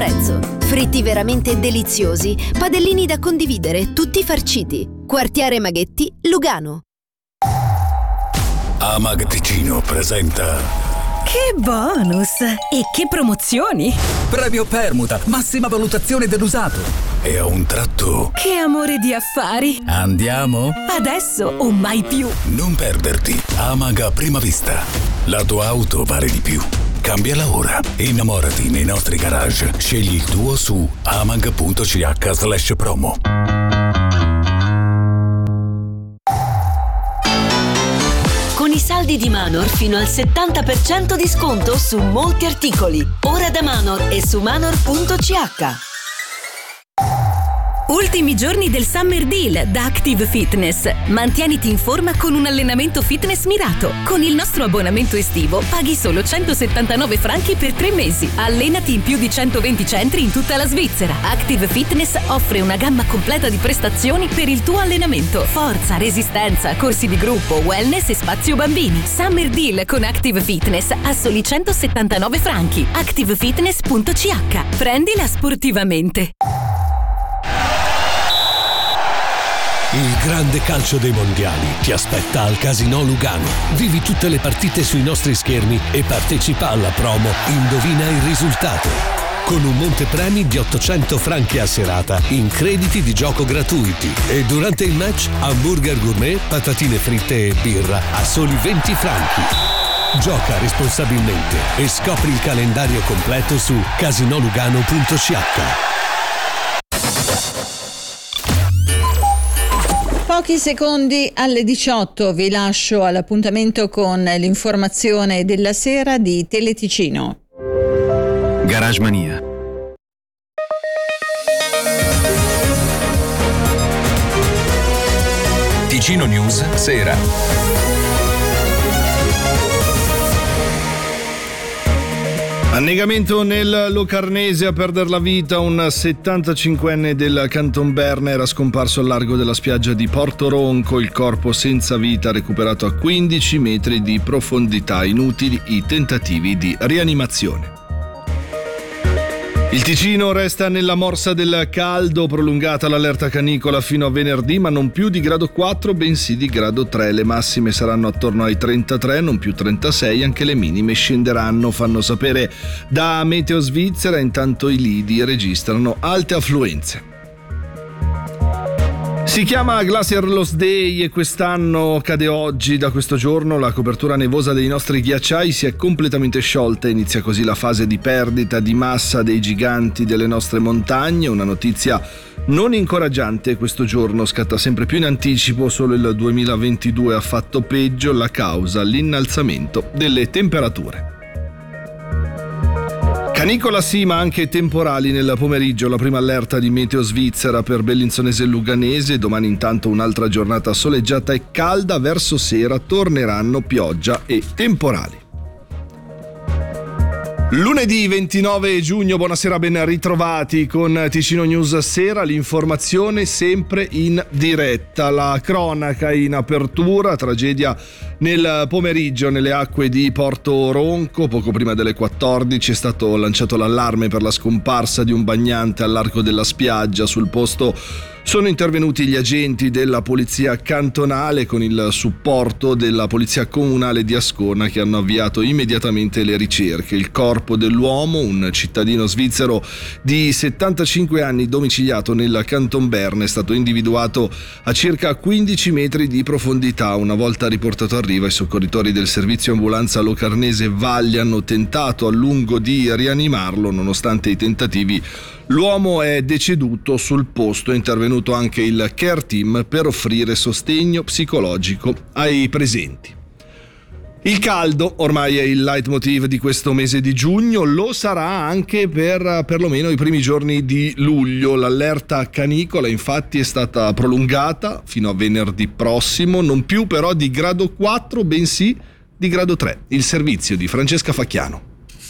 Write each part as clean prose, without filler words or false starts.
prezzo. Fritti veramente deliziosi, padellini da condividere, tutti farciti. Quartiere Maghetti, Lugano. AMAG Ticino presenta... Che bonus! E che promozioni! Premio permuta, massima valutazione dell'usato. E a un tratto... Che amore di affari! Andiamo? Adesso o mai più! Non perderti AMAG a prima vista. La tua auto vale di più. Cambiala ora. Innamorati nei nostri garage. Scegli il tuo su amag.ch/promo. Con i saldi di Manor fino al 70% di sconto su molti articoli. Ora da Manor e su manor.ch. Ultimi giorni del Summer Deal da Active Fitness. Mantieniti in forma con un allenamento fitness mirato. Con il nostro abbonamento estivo paghi solo 179 franchi per 3 mesi. Allenati in più di 120 centri in tutta la Svizzera. Active Fitness offre una gamma completa di prestazioni per il tuo allenamento. Forza, resistenza, corsi di gruppo, wellness e spazio bambini. Summer Deal con Active Fitness a soli 179 franchi. activefitness.ch. Prendila sportivamente. Il grande calcio dei mondiali ti aspetta al Casinò Lugano. Vivi tutte le partite sui nostri schermi e partecipa alla promo Indovina il risultato. Con un montepremi di 800 franchi a serata in crediti di gioco gratuiti. E durante il match hamburger gourmet, patatine fritte e birra a soli 20 franchi. Gioca responsabilmente e scopri il calendario completo su casinolugano.ch. Pochi secondi alle 18 vi lascio all'appuntamento con l'informazione della sera di Teleticino. Garage Mania. Ticino News Sera. Annegamento nel Locarnese, a perder la vita un 75enne del Canton Berna, era scomparso al largo della spiaggia di Porto Ronco, il corpo senza vita recuperato a 15 metri di profondità, inutili i tentativi di rianimazione. Il Ticino resta nella morsa del caldo, prolungata l'allerta canicola fino a venerdì, ma non più di grado 4 bensì di grado 3. Le massime saranno attorno ai 33, non più 36, anche le minime scenderanno, fanno sapere da Meteo Svizzera. Intanto i lidi registrano alte affluenze. Si chiama Glacier Lost Day e quest'anno cade oggi. Da questo giorno la copertura nevosa dei nostri ghiacciai si è completamente sciolta, inizia così la fase di perdita di massa dei giganti delle nostre montagne, una notizia non incoraggiante. Questo giorno scatta sempre più in anticipo, solo il 2022 ha fatto peggio, la causa l'innalzamento delle temperature. Canicola sì, ma anche temporali nel pomeriggio, la prima allerta di Meteo Svizzera per Bellinzonese e Luganese. Domani intanto un'altra giornata soleggiata e calda, verso sera torneranno pioggia e temporali. Lunedì 29 giugno, buonasera, ben ritrovati con Ticino News Sera, l'informazione sempre in diretta. La cronaca in apertura, tragedia nel pomeriggio nelle acque di Porto Ronco. Poco prima delle 14 è stato lanciato l'allarme per la scomparsa di un bagnante al largo della spiaggia. Sul posto sono intervenuti gli agenti della polizia cantonale con il supporto della polizia comunale di Ascona, che hanno avviato immediatamente le ricerche. Il corpo dell'uomo, un cittadino svizzero di 75 anni domiciliato nel Canton Berna, è stato individuato a circa 15 metri di profondità. Una volta riportato a riva, i soccorritori del servizio ambulanza Locarnese Valli hanno tentato a lungo di rianimarlo. Nonostante i tentativi, l'uomo è deceduto. Sul posto è intervenuto anche il care team per offrire sostegno psicologico ai presenti. Il caldo ormai è il leitmotiv di questo mese di giugno, lo sarà anche per perlomeno i primi giorni di luglio. L'allerta canicola infatti è stata prolungata fino a venerdì prossimo, non più però di grado 4 bensì di grado 3. Il servizio di Francesca Facchiano.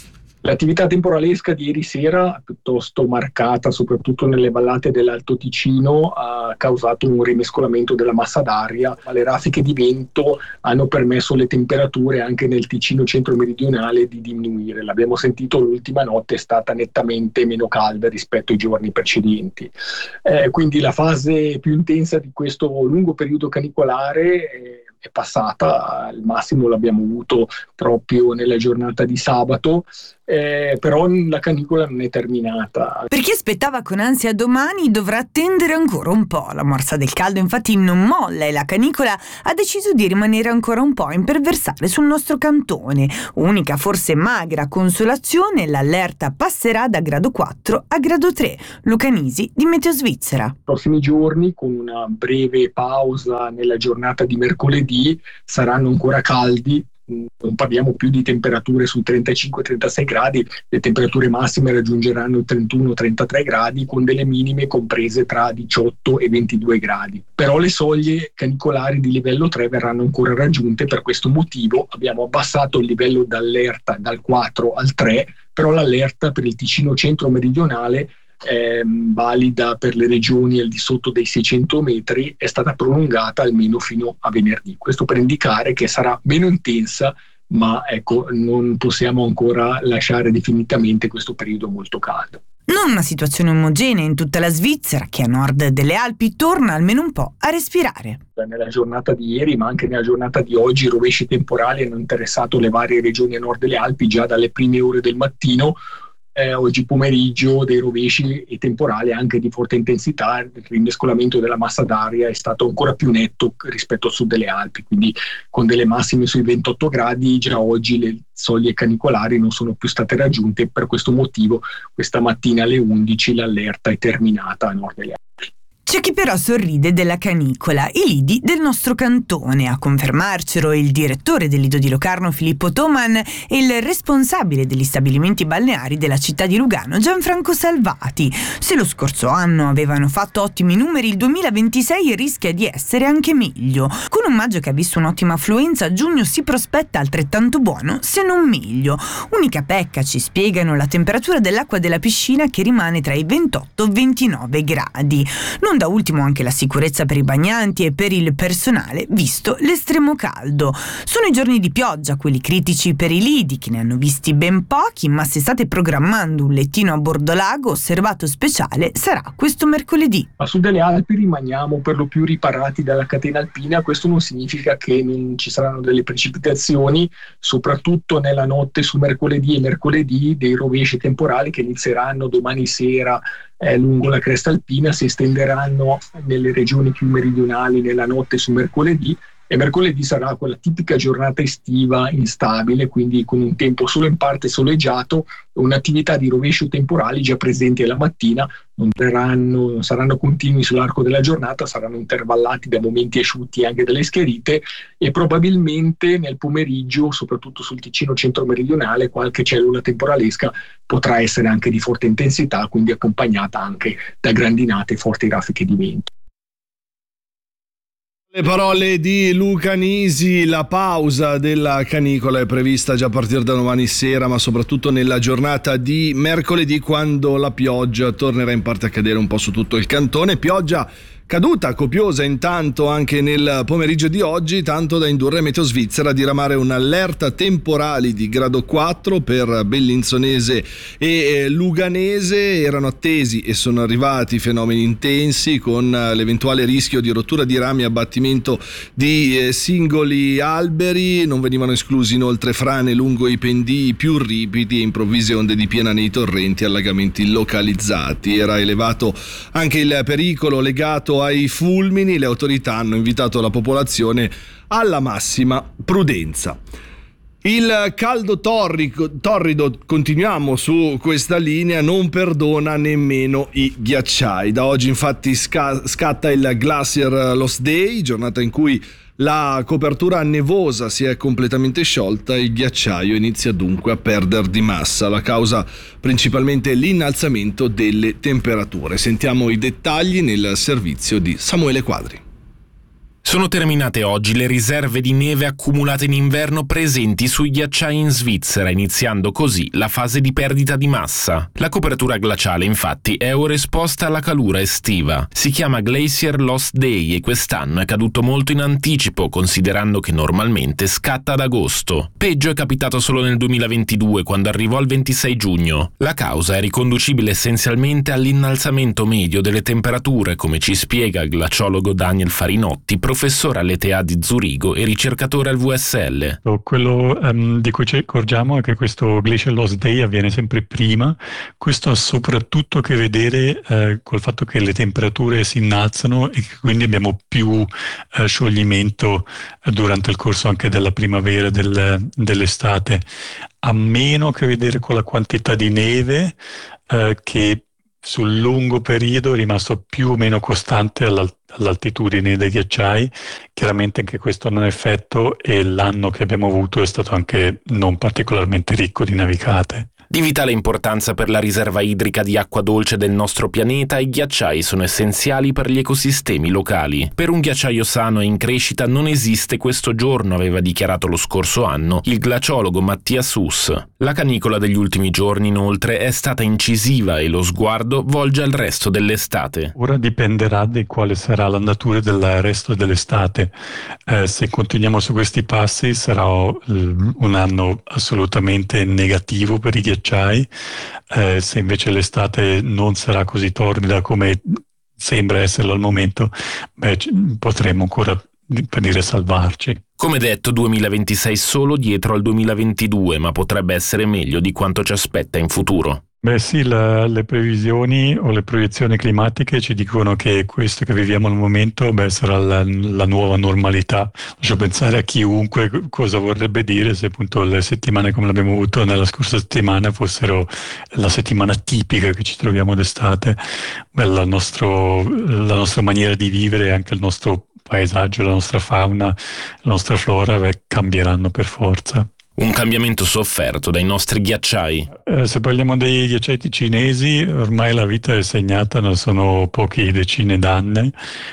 L'attività temporalesca di ieri sera, piuttosto marcata soprattutto nelle vallate dell'Alto Ticino, ha causato un rimescolamento della massa d'aria, ma le raffiche di vento hanno permesso alle temperature anche nel Ticino centro-meridionale di diminuire. L'abbiamo sentito, l'ultima notte è stata nettamente meno calda rispetto ai giorni precedenti. Quindi la fase più intensa di questo lungo periodo canicolare è passata, al massimo l'abbiamo avuto proprio nella giornata di sabato, però la canicola non è terminata. Per chi aspettava con ansia domani dovrà attendere ancora un po'. La morsa del caldo infatti non molla e la canicola ha deciso di rimanere ancora un po' a imperversare sul nostro cantone. Unica forse magra consolazione, l'allerta passerà da grado 4 a grado 3. Luca Nisi di Meteo Svizzera. Prossimi giorni, con una breve pausa nella giornata di mercoledì, saranno ancora caldi. Non parliamo più di temperature sui 35-36 gradi, le temperature massime raggiungeranno i 31-33 gradi con delle minime comprese tra 18 e 22 gradi. Però le soglie canicolari di livello 3 verranno ancora raggiunte. Per questo motivo abbiamo abbassato il livello d'allerta dal 4 al 3, però l'allerta per il Ticino centro-meridionale, valida per le regioni al di sotto dei 600 metri, è stata prolungata almeno fino a venerdì. Questo per indicare che sarà meno intensa, ma ecco, non possiamo ancora lasciare definitivamente questo periodo molto caldo. Non una situazione omogenea in tutta la Svizzera, che a nord delle Alpi torna almeno un po' a respirare. Nella giornata di ieri, ma anche nella giornata di oggi, i rovesci temporali hanno interessato le varie regioni a nord delle Alpi già dalle prime ore del mattino. Oggi pomeriggio dei rovesci e temporali anche di forte intensità. Il rimescolamento della massa d'aria è stato ancora più netto rispetto al sud delle Alpi, quindi con delle massime sui 28 gradi. Già oggi le soglie canicolari non sono più state raggiunte. Per questo motivo questa mattina alle 11 l'allerta è terminata a nord delle Alpi. C'è chi però sorride della canicola, i lidi del nostro cantone. A confermarcelo il direttore del lido di Locarno Filippo Thoman e il responsabile degli stabilimenti balneari della città di Lugano Gianfranco Salvati. Se lo scorso anno avevano fatto ottimi numeri, il 2026 rischia di essere anche meglio. Con un maggio che ha visto un'ottima affluenza, giugno si prospetta altrettanto buono, se non meglio. Unica pecca, ci spiegano, la temperatura dell'acqua della piscina che rimane tra i 28 e 29 gradi. Non da ultimo anche la sicurezza per i bagnanti e per il personale, visto l'estremo caldo. Sono i giorni di pioggia quelli critici per i lidi, che ne hanno visti ben pochi, ma se state programmando un lettino a bordo lago, osservato speciale sarà questo mercoledì. A sud delle Alpi rimaniamo per lo più riparati dalla catena alpina. Questo non significa che non ci saranno delle precipitazioni, soprattutto nella notte su mercoledì e mercoledì, dei rovesci temporali che inizieranno domani sera lungo la cresta alpina, si estenderanno nelle regioni più meridionali nella notte su mercoledì, e mercoledì sarà quella tipica giornata estiva instabile, quindi con un tempo solo in parte soleggiato, un'attività di rovescio temporali già presenti alla mattina. Non saranno continui sull'arco della giornata, saranno intervallati da momenti asciutti e anche delle schiarite, e probabilmente nel pomeriggio, soprattutto sul Ticino centro-meridionale, qualche cellula temporalesca potrà essere anche di forte intensità, quindi accompagnata anche da grandinate e forti raffiche di vento. Le parole di Luca Nisi. La pausa della canicola è prevista già a partire da domani sera, ma soprattutto nella giornata di mercoledì, quando la pioggia tornerà in parte a cadere un po' su tutto il cantone. Pioggia caduta copiosa intanto anche nel pomeriggio di oggi, tanto da indurre Meteo Svizzera a diramare un'allerta temporali di grado 4 per Bellinzonese e Luganese. Erano attesi e sono arrivati fenomeni intensi, con l'eventuale rischio di rottura di rami e abbattimento di singoli alberi. Non venivano esclusi inoltre frane lungo i pendii più ripidi e improvvise onde di piena nei torrenti e allagamenti localizzati. Era elevato anche il pericolo legato ai fulmini. Le autorità hanno invitato la popolazione alla massima prudenza. Il caldo torrido, continuiamo su questa linea, non perdona nemmeno i ghiacciai. Da oggi infatti scatta il Glacier Lost Day, giornata in cui la copertura nevosa si è completamente sciolta e il ghiacciaio inizia dunque a perdere di massa. La causa principalmente l'innalzamento delle temperature. Sentiamo i dettagli nel servizio di Samuele Quadri. Sono terminate oggi le riserve di neve accumulate in inverno presenti sui ghiacciai in Svizzera, iniziando così la fase di perdita di massa. La copertura glaciale, infatti, è ora esposta alla calura estiva. Si chiama Glacier Lost Day e quest'anno è caduto molto in anticipo, considerando che normalmente scatta ad agosto. Peggio è capitato solo nel 2022, quando arrivò il 26 giugno. La causa è riconducibile essenzialmente all'innalzamento medio delle temperature, come ci spiega il glaciologo Daniel Farinotti, professore all'ETH di Zurigo e ricercatore al VSL. Quello di cui ci accorgiamo è che questo Glacial Loss Day avviene sempre prima. Questo ha soprattutto a che vedere col fatto che le temperature si innalzano e che quindi abbiamo più scioglimento durante il corso anche della primavera e dell'estate. Ha meno a che vedere con la quantità di neve che sul lungo periodo è rimasto più o meno costante all'altitudine dei ghiacciai. Chiaramente anche questo ha un effetto, e l'anno che abbiamo avuto è stato anche non particolarmente ricco di nevicate. Di vitale importanza per la riserva idrica di acqua dolce del nostro pianeta, i ghiacciai sono essenziali per gli ecosistemi locali. Per un ghiacciaio sano e in crescita non esiste questo giorno, aveva dichiarato lo scorso anno il glaciologo Matthias Huss. La canicola degli ultimi giorni, inoltre, è stata incisiva e lo sguardo volge al resto dell'estate. Ora dipenderà di quale sarà l'andatura del resto dell'estate. Se continuiamo su questi passi sarà un anno assolutamente negativo per i ghiacciai. Se invece l'estate non sarà così torrida come sembra esserlo al momento, potremo ancora salvarci. Come detto, 2026 solo dietro al 2022, ma potrebbe essere meglio di quanto ci aspetta in futuro. Sì, le previsioni o le proiezioni climatiche ci dicono che questo che viviamo al momento sarà la nuova normalità. Lascio pensare a chiunque cosa vorrebbe dire se appunto le settimane come l'abbiamo avuto nella scorsa settimana fossero la settimana tipica che ci troviamo d'estate. La nostra maniera di vivere e anche il nostro paesaggio, la nostra fauna, la nostra flora cambieranno per forza. Un cambiamento sofferto dai nostri ghiacciai. Se parliamo dei ghiacciai ticinesi, ormai la vita è segnata, non sono poche decine d'anni.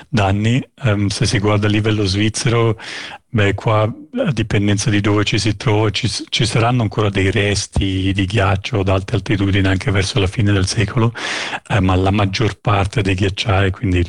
Se si guarda a livello svizzero, qua a dipendenza di dove ci si trova ci saranno ancora dei resti di ghiaccio ad alte altitudini anche verso la fine del secolo, ma la maggior parte dei ghiacciai, quindi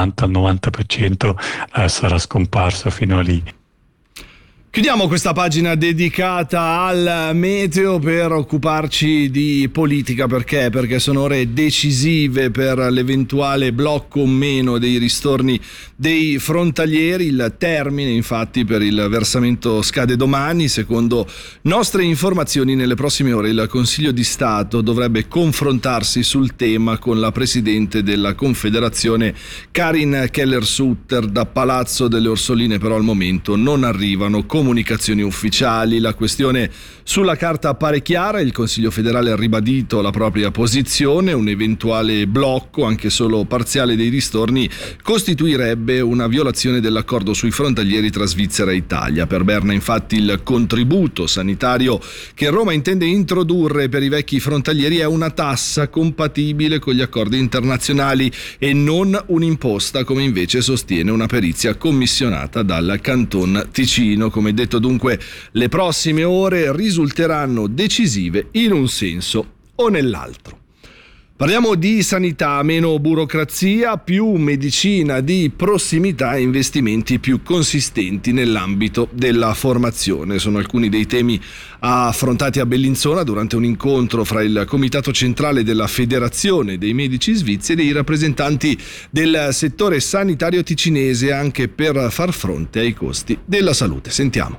l'80-90%, sarà scomparsa fino a lì. Chiudiamo questa pagina dedicata al meteo per occuparci di politica. Perché sono ore decisive per l'eventuale blocco o meno dei ristorni dei frontalieri. Il termine infatti per il versamento scade domani. Secondo nostre informazioni, nelle prossime ore il Consiglio di Stato dovrebbe confrontarsi sul tema con la Presidente della Confederazione Karin Keller-Sutter. Da Palazzo delle Orsoline però al momento non arrivano comunicazioni ufficiali. La questione sulla carta appare chiara, il Consiglio federale ha ribadito la propria posizione: un eventuale blocco, anche solo parziale, dei ristorni costituirebbe una violazione dell'accordo sui frontalieri tra Svizzera e Italia. Per Berna infatti il contributo sanitario che Roma intende introdurre per i vecchi frontalieri è una tassa compatibile con gli accordi internazionali e non un'imposta, come invece sostiene una perizia commissionata dal Canton Ticino. Come detto, dunque, le prossime ore risulteranno decisive in un senso o nell'altro. Parliamo di sanità: meno burocrazia, più medicina di prossimità e investimenti più consistenti nell'ambito della formazione. Sono alcuni dei temi affrontati a Bellinzona durante un incontro fra il Comitato Centrale della Federazione dei Medici Svizzeri e i rappresentanti del settore sanitario ticinese, anche per far fronte ai costi della salute. Sentiamo.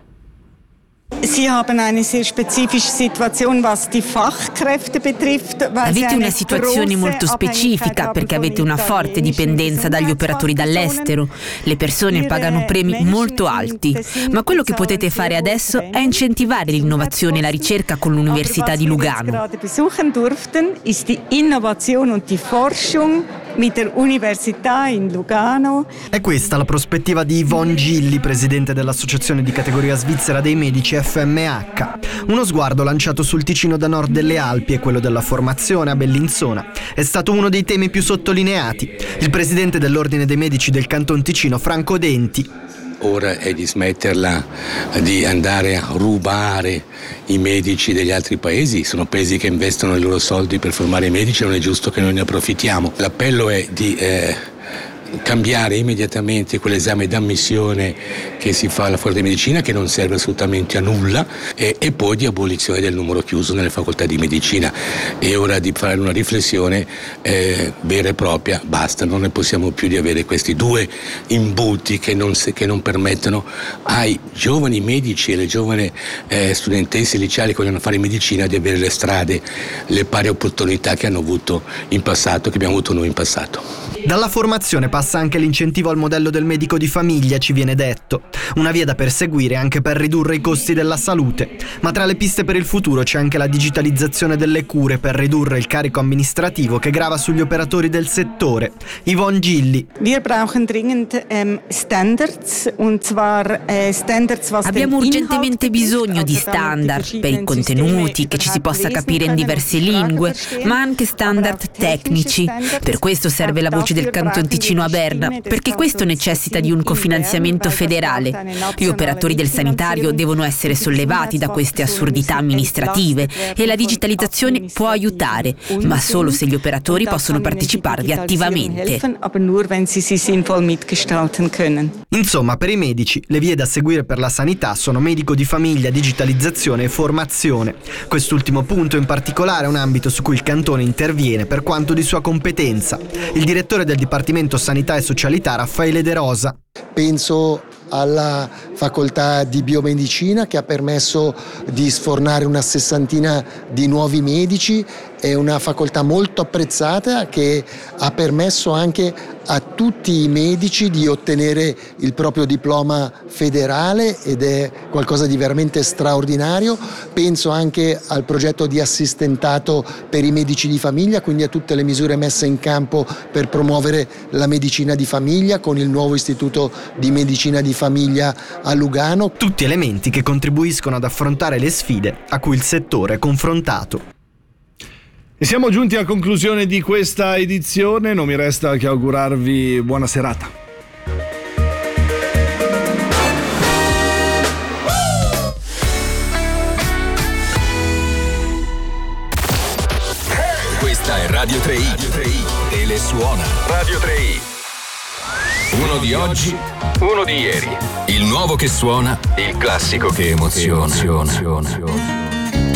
Sie haben eine sehr spezifische Situation, was die Fachkräfte betrifft. Avete una situazione molto specifica perché avete una forte dipendenza dagli operatori dall'estero. Le persone pagano premi molto alti, ma quello che potete fare adesso è incentivare l'innovazione e la ricerca con l'Università di Lugano. Gerade besuchen durften ist die Innovation und die Forschung mit der Università in Lugano. È questa la prospettiva di Yvonne Gilli, presidente dell'Associazione di categoria svizzera dei medici FMH. Uno sguardo lanciato sul Ticino da nord delle Alpi e quello della formazione a Bellinzona è stato uno dei temi più sottolineati. Il presidente dell'Ordine dei Medici del Canton Ticino, Franco Denti. ora è di smetterla di andare a rubare i medici degli altri paesi. Sono paesi che investono i loro soldi per formare i medici, non è giusto che noi ne approfittiamo. L'appello è di cambiare immediatamente quell'esame d'ammissione che si fa alla facoltà di medicina, che non serve assolutamente a nulla, e poi di abolizione del numero chiuso nelle facoltà di medicina. È ora di fare una riflessione vera e propria. Basta, non ne possiamo più di avere questi due imbuti che non permettono ai giovani medici e alle giovani studentesse liceali che vogliono fare medicina di avere le strade, le pari opportunità che hanno avuto in passato, che abbiamo avuto noi in passato. Dalla formazione passa anche l'incentivo al modello del medico di famiglia, ci viene detto. Una via da perseguire anche per ridurre i costi della salute. Ma tra le piste per il futuro c'è anche la digitalizzazione delle cure per ridurre il carico amministrativo che grava sugli operatori del settore. Yvonne Gilli. Wir brauchen dringend standards, und zwar standards was Abbiamo urgentemente bisogno di standard per i contenuti, che ci si possa capire in diverse lingue, ma anche standard tecnici. Per questo serve la voce del Canton Ticino a Berna, perché questo necessita di un cofinanziamento federale. Gli operatori del sanitario devono essere sollevati da queste assurdità amministrative e la digitalizzazione può aiutare, ma solo se gli operatori possono parteciparvi attivamente. Insomma, per i medici, le vie da seguire per la sanità sono medico di famiglia, digitalizzazione e formazione. Quest'ultimo punto in particolare è un ambito su cui il Cantone interviene per quanto di sua competenza. Il direttore del Dipartimento Sanità e Socialità, Raffaele De Rosa. Penso alla facoltà di biomedicina, che ha permesso di sfornare una 60ina di nuovi medici. È una facoltà molto apprezzata che ha permesso anche a tutti i medici di ottenere il proprio diploma federale, ed è qualcosa di veramente straordinario. Penso anche al progetto di assistentato per i medici di famiglia, quindi a tutte le misure messe in campo per promuovere la medicina di famiglia con il nuovo istituto di medicina di famiglia a Lugano. Tutti elementi che contribuiscono ad affrontare le sfide a cui il settore è confrontato. E siamo giunti a conclusione di questa edizione, non mi resta che augurarvi buona serata. Questa è Radio 3i, Telesuona. Radio 3i. Uno di oggi, uno di ieri. Il nuovo che suona, il classico che emoziona.